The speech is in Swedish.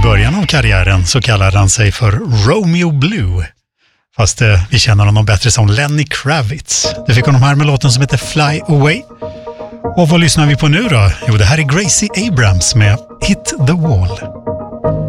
början av karriären så kallade han sig för Romeo Blue. Fast vi känner honom bättre som Lenny Kravitz. Det fick honom här med låten som heter Fly Away. Och vad lyssnar vi på nu då? Jo, det här är Gracie Abrams med Hit the Wall.